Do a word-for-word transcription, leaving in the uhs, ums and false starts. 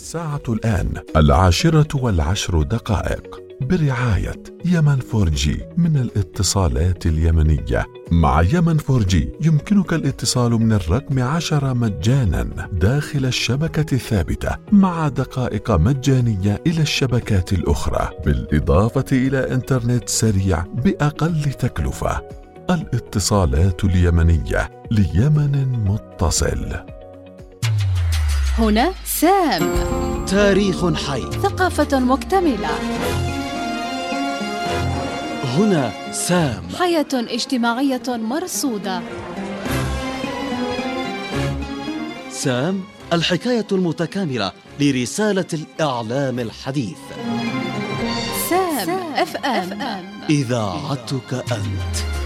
الساعة الآن العاشرة والعشر دقائق، برعاية يمن فور جي من الاتصالات اليمنية. مع يمن فور جي يمكنك الاتصال من الرقم عشرة مجانا داخل الشبكة الثابتة، مع دقائق مجانية إلى الشبكات الأخرى، بالإضافة إلى إنترنت سريع بأقل تكلفة. الاتصالات اليمنية ليمن متصل. هنا سام، تاريخ حي، ثقافة مكتملة. هنا سام، حياة اجتماعية مرصودة. سام، الحكاية المتكاملة لرسالة الإعلام الحديث. سام, سام. اف ام، إذاعتك أنت.